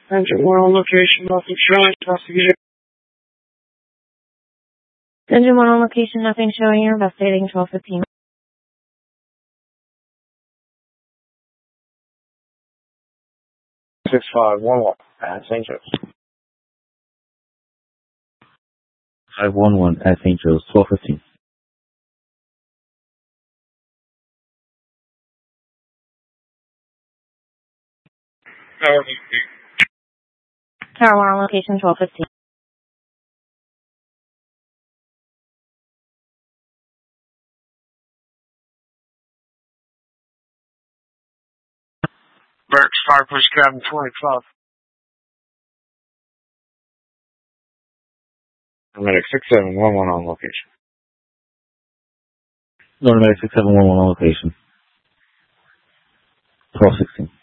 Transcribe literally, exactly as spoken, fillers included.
Engine one on location, nothing showing, investigating. Engine one on location, nothing showing, you're investigating twelve fifteen. six five one one at Saint Joe's. five one one at Saint Joe's, twelve fifteen. Tower Tower one on location, twelve fifteen. Burks, Fire Push Cabin twenty-five. Medic six seven one one on location. Medic six seven one one on location. twelve sixteen.